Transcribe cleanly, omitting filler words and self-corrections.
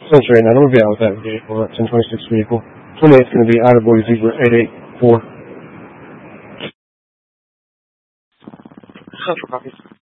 Century, and we'll be out with that vehicle, that 1026 vehicle. 28 is going to be out of Boise Zebra 884. Central copies.